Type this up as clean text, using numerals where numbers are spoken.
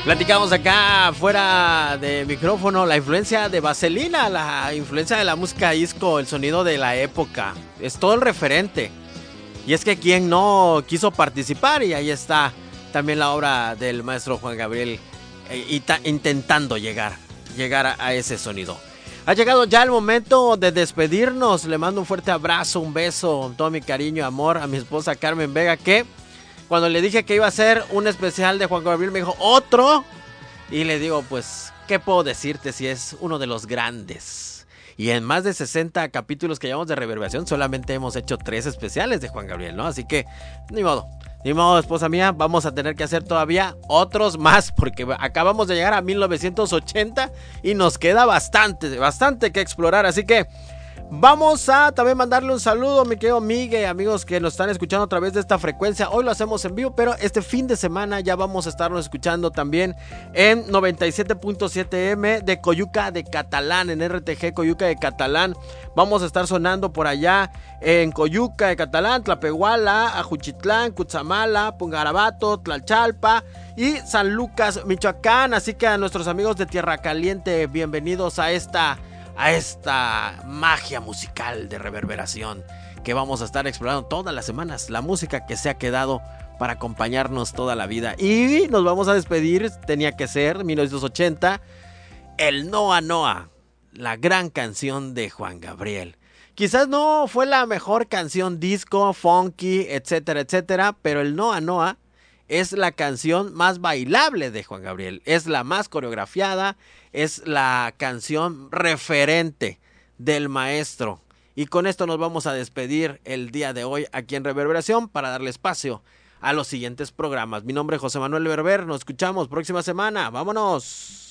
Platicamos acá fuera de micrófono la influencia de Vaselina, la influencia de la música disco, el sonido de la época. Es todo el referente. Y es que quien no quiso participar, y ahí está también la obra del maestro Juan Gabriel intentando llegar a ese sonido. Ha llegado ya el momento de despedirnos. Le mando un fuerte abrazo, un beso, todo mi cariño y amor a mi esposa Carmen Vega, que cuando le dije que iba a hacer un especial de Juan Gabriel me dijo, ¿otro? Y le digo, pues, ¿qué puedo decirte si es uno de los grandes? Y en más de 60 capítulos que llevamos de Reverberación, solamente hemos hecho 3 especiales de Juan Gabriel, ¿no? Así que, ni modo, esposa mía, vamos a tener que hacer todavía otros más, porque acabamos de llegar a 1980 y nos queda bastante que explorar, así que vamos a también mandarle un saludo a mi querido Miguel, amigos que nos están escuchando a través de esta frecuencia. Hoy lo hacemos en vivo, pero este fin de semana ya vamos a estarnos escuchando también en 97.7 M de Coyuca de Catalán, en RTG Coyuca de Catalán. Vamos a estar sonando por allá en Coyuca de Catalán, Tlapehuala, Ajuchitlán, Cutzamala, Pungarabato, Tlalchalpa y San Lucas, Michoacán. Así que a nuestros amigos de Tierra Caliente, bienvenidos a esta magia musical de Reverberación que vamos a estar explorando todas las semanas, la música que se ha quedado para acompañarnos toda la vida. Y nos vamos a despedir, tenía que ser 1980, el Noa Noa, la gran canción de Juan Gabriel. Quizás no fue la mejor canción disco, funky, etcétera, pero el Noa Noa es la canción más bailable de Juan Gabriel, es la más coreografiada, es la canción referente del maestro. Y con esto nos vamos a despedir el día de hoy aquí en Reverberación para darle espacio a los siguientes programas. Mi nombre es José Manuel Berber, nos escuchamos próxima semana, vámonos.